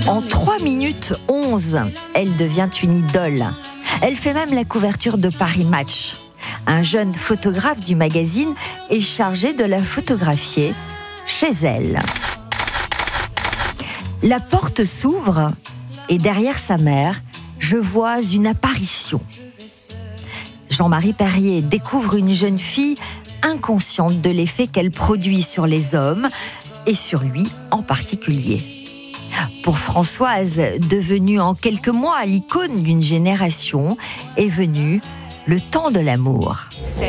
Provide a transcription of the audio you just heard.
En 3 minutes 11, elle devient une idole. Elle fait même la couverture de Paris Match. Un jeune photographe du magazine est chargé de la photographier chez elle. La porte s'ouvre et derrière sa mère, je vois une apparition. Jean-Marie Perrier découvre une jeune fille inconsciente de l'effet qu'elle produit sur les hommes et sur lui en particulier. Pour Françoise, devenue en quelques mois l'icône d'une génération, est venu le temps de l'amour.